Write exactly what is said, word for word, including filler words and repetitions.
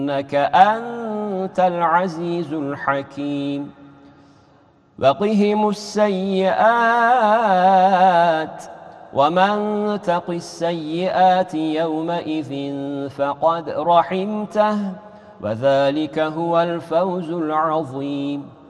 إنك أنت العزيز الحكيم وقهم السيئات ومن تق السيئات يومئذ فقد رحمته وذلك هو الفوز العظيم